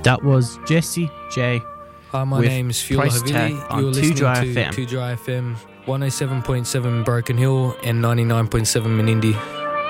That was Jesse J. Hi, my with name's Fuel Price Tag Havili. on You're 2 listening Dry to FM. 2 Dry FM, 107.7 Broken Hill and 99.7 Menindee.